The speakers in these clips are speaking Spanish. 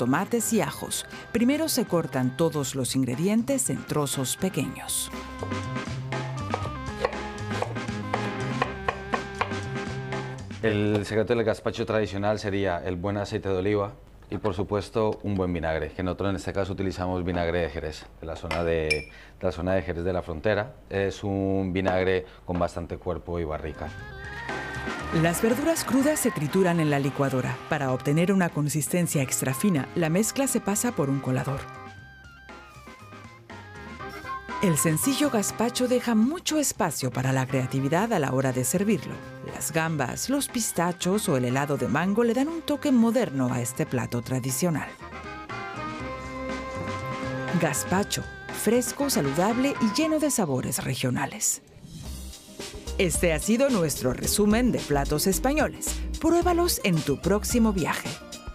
tomates y ajos. Primero se cortan todos los ingredientes en trozos pequeños. El secreto del gazpacho tradicional sería el buen aceite de oliva y, por supuesto, un buen vinagre, que nosotros en este caso utilizamos vinagre de Jerez, de la zona de Jerez de la Frontera. Es un vinagre con bastante cuerpo y barrica. Las verduras crudas se trituran en la licuadora. Para obtener una consistencia extra fina, la mezcla se pasa por un colador. El sencillo gazpacho deja mucho espacio para la creatividad a la hora de servirlo. Las gambas, los pistachos o el helado de mango le dan un toque moderno a este plato tradicional. Gazpacho, fresco, saludable y lleno de sabores regionales. Este ha sido nuestro resumen de platos españoles. Pruébalos en tu próximo viaje.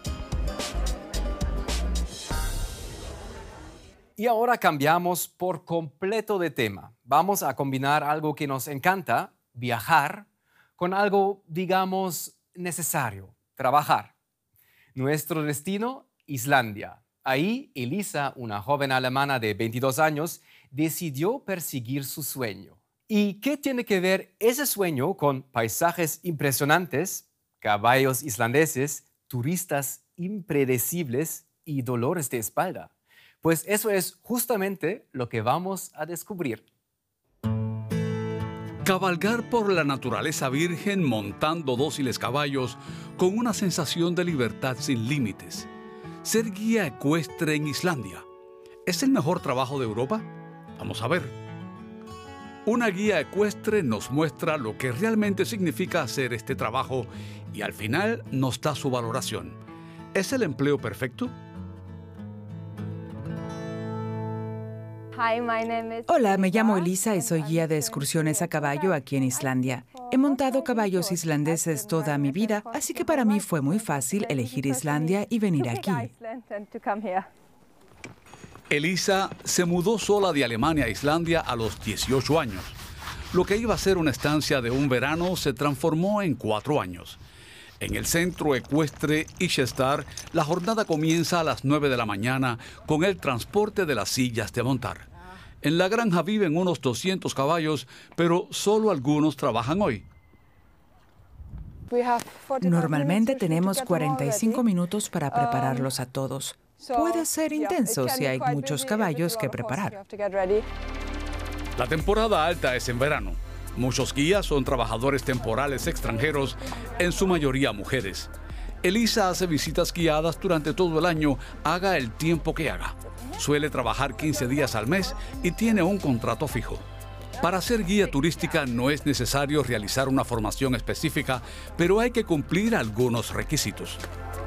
Y ahora cambiamos por completo de tema. Vamos a combinar algo que nos encanta, viajar, con algo, digamos, necesario, trabajar. Nuestro destino, Islandia. Ahí, Elisa, una joven alemana de 22 años, decidió perseguir su sueño. ¿Y qué tiene que ver ese sueño con paisajes impresionantes, caballos islandeses, turistas impredecibles y dolores de espalda? Pues eso es justamente lo que vamos a descubrir. Cabalgar por la naturaleza virgen montando dóciles caballos con una sensación de libertad sin límites. Ser guía ecuestre en Islandia. ¿Es el mejor trabajo de Europa? Vamos a ver. Una guía ecuestre nos muestra lo que realmente significa hacer este trabajo y al final nos da su valoración. ¿Es el empleo perfecto? Hola, me llamo Elisa y soy guía de excursiones a caballo aquí en Islandia. He montado caballos islandeses toda mi vida, así que para mí fue muy fácil elegir Islandia y venir aquí. Elisa se mudó sola de Alemania a Islandia a los 18 años. Lo que iba a ser una estancia de un verano se transformó en 4 años. En el centro ecuestre Ishestar, la jornada comienza a las 9 de la mañana con el transporte de las sillas de montar. En la granja viven unos 200 caballos, pero solo algunos trabajan hoy. Normalmente tenemos 45 minutos para prepararlos a todos. Puede ser intenso si hay muchos caballos que preparar. La temporada alta es en verano. Muchos guías son trabajadores temporales extranjeros, en su mayoría mujeres. Elisa hace visitas guiadas durante todo el año, haga el tiempo que haga. Suele trabajar 15 días al mes y tiene un contrato fijo. Para ser guía turística no es necesario realizar una formación específica, pero hay que cumplir algunos requisitos.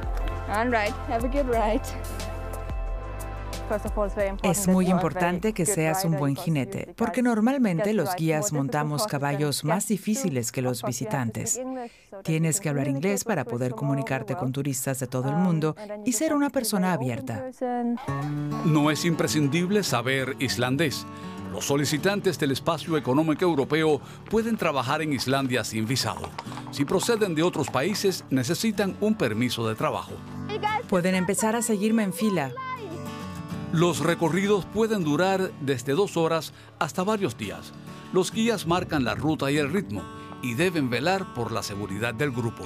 Es muy importante que seas un buen jinete, porque normalmente los guías montamos caballos más difíciles que los visitantes. Tienes que hablar inglés para poder comunicarte con turistas de todo el mundo y ser una persona abierta. No es imprescindible saber islandés. Los solicitantes del espacio económico europeo pueden trabajar en Islandia sin visado. Si proceden de otros países, necesitan un permiso de trabajo. Pueden empezar a seguirme en fila. Los recorridos pueden durar desde 2 horas hasta varios días. Los guías marcan la ruta y el ritmo y deben velar por la seguridad del grupo.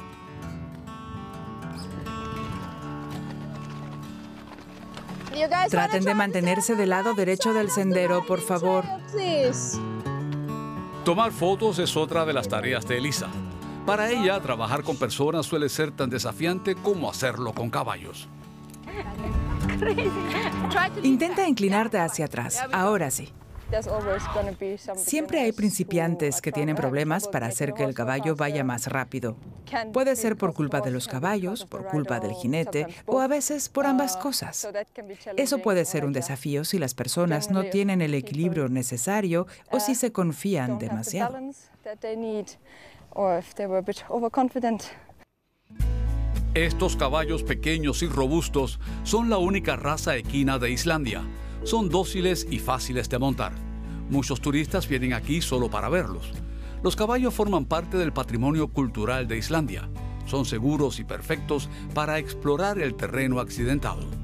Traten de mantenerse del lado derecho del sendero, por favor. Tomar fotos es otra de las tareas de Elisa. Para ella, trabajar con personas suele ser tan desafiante como hacerlo con caballos. Intenta inclinarte hacia atrás. Ahora sí. Siempre hay principiantes que tienen problemas para hacer que el caballo vaya más rápido. Puede ser por culpa de los caballos, por culpa del jinete o a veces por ambas cosas. Eso puede ser un desafío si las personas no tienen el equilibrio necesario o si se confían demasiado. Estos caballos pequeños y robustos son la única raza equina de Islandia. Son dóciles y fáciles de montar. Muchos turistas vienen aquí solo para verlos. Los caballos forman parte del patrimonio cultural de Islandia. Son seguros y perfectos para explorar el terreno accidentado.